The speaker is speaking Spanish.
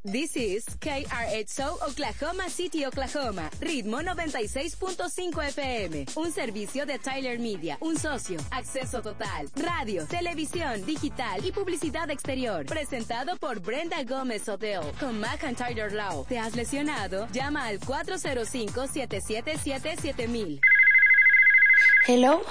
This is KRXO Oklahoma City, Oklahoma. Ritmo 96.5 FM. Un servicio de Tyler Media. Un socio. Acceso total. Radio, televisión, digital y publicidad exterior. Presentado por Brenda Gómez Hotel. Con McIntyre Law. ¿Te has lesionado? Llama al 405-777-7000. Hello.